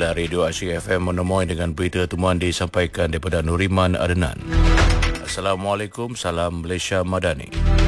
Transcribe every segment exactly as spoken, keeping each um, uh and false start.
Inilah Radio Asyik F M menemui dengan berita temuan disampaikan daripada Nuriman Adnan. Assalamualaikum, salam Malaysia Madani.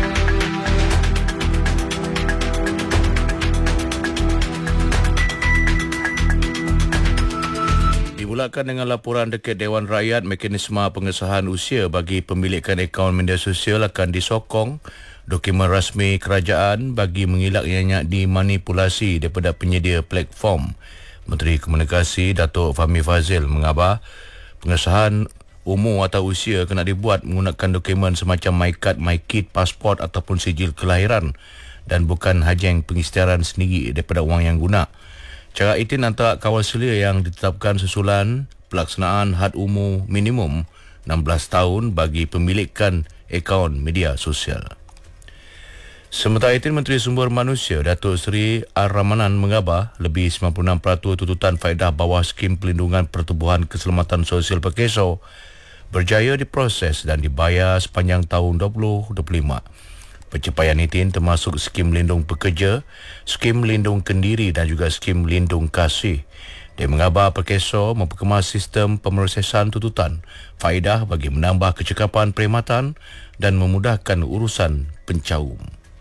Dimulakan dengan laporan dekat Dewan Rakyat, mekanisme pengesahan usia bagi pemilikan akaun media sosial akan disokong. Dokumen rasmi kerajaan bagi mengelaknya dimanipulasi daripada penyedia platform. Menteri Komunikasi Datuk Fahmi Fadzil mengabar pengesahan umur atau usia kena dibuat menggunakan dokumen semacam MyCard, MyKit, pasport ataupun sijil kelahiran dan bukan hajeng pengisytiharan sendiri daripada wang yang guna. Cara itu antara kawal selia yang ditetapkan susulan pelaksanaan had umur minimum enam belas tahun bagi pemilikan akaun media sosial. Sementara itu, Menteri Sumber Manusia Datuk Seri Ar-Rahmanan mengabar lebih sembilan puluh enam peratus tuntutan faedah bawah skim pelindungan pertubuhan keselamatan sosial Perkeso berjaya diproses dan dibayar sepanjang tahun dua ribu dua puluh lima. Pencapaian itu termasuk skim lindung pekerja, skim lindung kendiri dan juga skim lindung kasih. Dia mengabar Perkeso memperkemas sistem pemrosesan tuntutan faedah bagi menambah kecekapan perkhidmatan dan memudahkan urusan pencaum.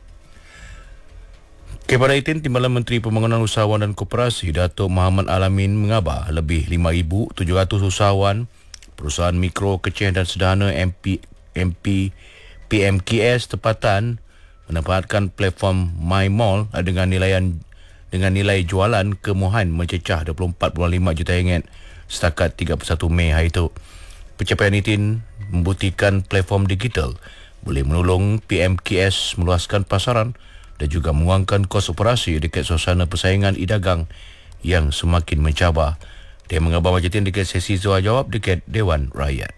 Kepada itu, Timbalan Menteri Pembangunan Usahawan dan Koperasi Datuk Muhammad Alamin mengabar lebih lima ribu tujuh ratus usahawan, perusahaan mikro, kecil dan sederhana M P, M P, P M K S tempatan menempatkan platform My Mall dengan nilai dengan nilai jualan kemuhan mencecah dua puluh empat perpuluhan lima juta ringgit setakat tiga puluh satu Mei hari itu. Pencapaian itu membuktikan platform digital boleh menolong P M K S meluaskan pasaran dan juga mengurangkan kos operasi dekat suasana persaingan e-dagang yang semakin mencabar. Dia mengabar macam ini dekat sesi soal jawab dekat Dewan Rakyat.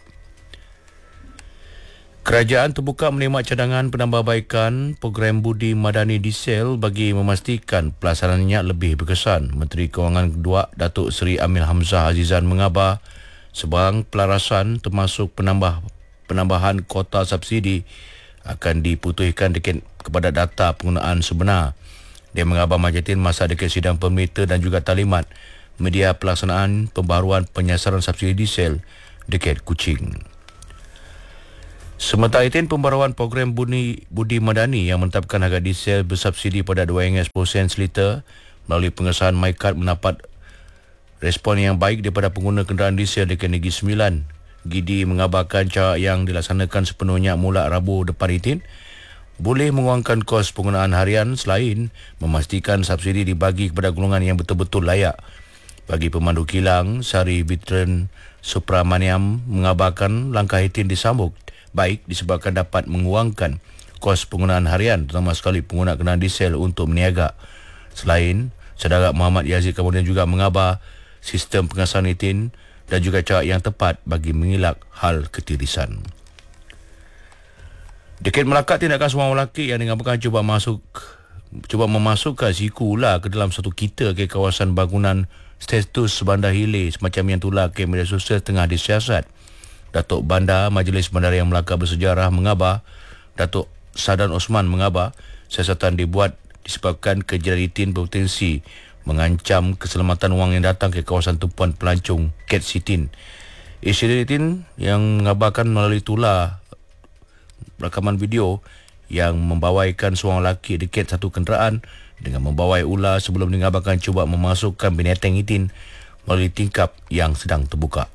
Kerajaan terbuka menerima cadangan penambahbaikan program Budi Madani Diesel bagi memastikan pelaksanaannya lebih berkesan. Menteri Kewangan Kedua Datuk Seri Amil Hamzah Azizan mengabar sebarang pelarasan termasuk penambah penambahan kota subsidi akan diputuskan dekat kepada data penggunaan sebenar. Dia mengabar majatin masa dekat sidang pemerintah dan juga talimat media pelaksanaan pembaharuan penyasaran subsidi diesel dekat Kuching. Sementara itu, pembaharuan program Budi, Budi Madani yang menetapkan harga diesel bersubsidi pada dua ringgit sepuluh sen seliter melalui pengesahan MyCard mendapat respon yang baik daripada pengguna kenderaan diesel dekat Negeri Sembilan. Gidi mengabarkan cara yang dilaksanakan sepenuhnya mula Rabu depan itu boleh mengurangkan kos penggunaan harian selain memastikan subsidi dibagi kepada golongan yang betul-betul layak. Bagi pemandu kilang, Sari Bitren Supramaniam mengabarkan langkah itu disambut baik disebabkan dapat mengurangkan kos penggunaan harian terutama sekali pengguna kenderaan diesel untuk meniaga. Selain, Saudara Muhammad Yazid kemudian juga mengabar sistem pengesahan itu dan juga cara yang tepat bagi mengelak hal ketirisan. Dekat Melaka, tindakan seorang lelaki yang digambarkan cuba masuk cuba memasukkan siku ular ke dalam satu kita ke kawasan bangunan status Bandar Hilir semacam yang tular ke media sosial tengah disiasat. Datuk Bandar Majlis Bandaraya Melaka Bersejarah mengabar, Datuk Sadan Osman mengabar, siasatan dibuat disebabkan kejadian itu berpotensi mengancam keselamatan wang yang datang ke kawasan tumpuan pelancong Cat Sitin. Insiden yang mengabarkan melalui tular rakaman video yang membawaikan seorang lelaki dekat satu kenderaan dengan membawai ular sebelum mengabarkan cuba memasukkan binatang itu melalui tingkap yang sedang terbuka.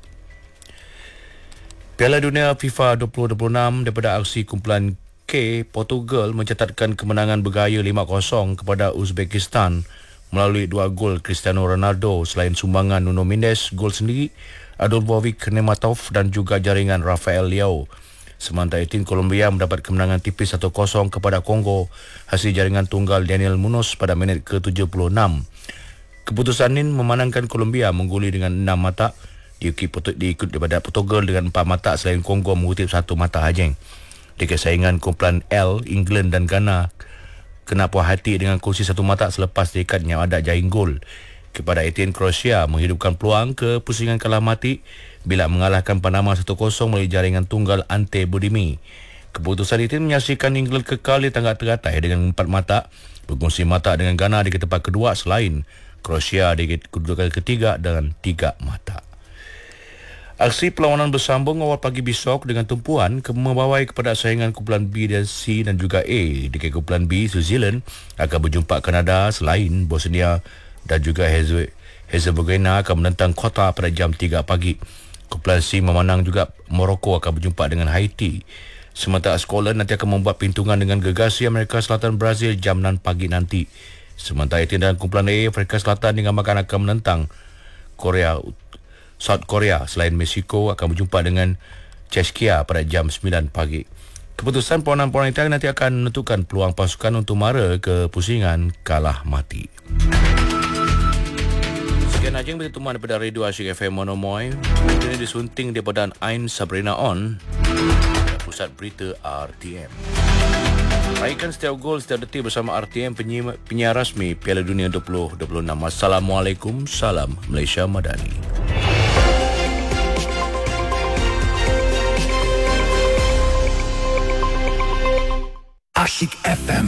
Piala Dunia FIFA dua ribu dua puluh enam daripada aksi kumpulan K, Portugal mencatatkan kemenangan bergaya lima kosong kepada Uzbekistan melalui dua gol Cristiano Ronaldo selain sumbangan Nuno Mendes, gol sendiri Adolbovic Nematov dan juga jaringan Rafael Leao. Sementara itu, Colombia mendapat kemenangan tipis satu kosong kepada Kongo hasil jaringan tunggal Daniel Munoz pada minit ke tujuh puluh enam. Keputusan ini memandangkan Colombia mengguli dengan enam mata, diikut, diikut daripada Portugal dengan empat mata selain Kongo mengutip satu mata hajeng. Di kesaingan kumpulan L, England dan Ghana kena puas hati dengan kursi satu mata selepas dekatnya ada jaring gol. Kepada Etienne, Croatia menghidupkan peluang ke pusingan kalah mati bila mengalahkan Panama satu kosong melalui jaringan tunggal Ante Budimi. Keputusan itu menyaksikan England kekal di tangga teratai dengan empat mata, berkongsi mata dengan Ghana di tempat kedua selain Kroasia di kedudukan ketiga dengan tiga mata. Aksi perlawanan bersambung awal pagi besok dengan tumpuan membawai kepada saingan kumpulan B dan C dan juga A. Di kumpulan B, New Zealand akan berjumpa Kanada selain Bosnia dan juga Herzegovina akan menentang Qatar pada jam tiga pagi. Kumpulan C memenang juga Morocco akan berjumpa dengan Haiti. Sementara Scotland nanti akan membuat pintungan dengan gegasi Amerika Selatan Brazil jam enam pagi nanti. Sementara itu dalam kumpulan A, Afrika Selatan dengan makan akan menentang Korea South Korea selain Mexico akan berjumpa dengan Czechia pada jam sembilan pagi. Keputusan perlawanan-perlawanan itu nanti akan menentukan peluang pasukan untuk mara ke pusingan kalah mati. Sekian aja pertemuan daripada Radio Asyik F M Monomoy. Ini disunting daripada Ain Sabrina On, Pusat Berita R T M. Raikan setiap gol, setiap detik bersama R T M, penyiar rasmi Piala Dunia dua ribu dua puluh enam. Assalamualaikum, salam Malaysia Madani. Asyik F M.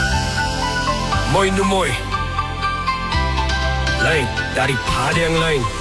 Moin du Moin. Lain daripada yang lain.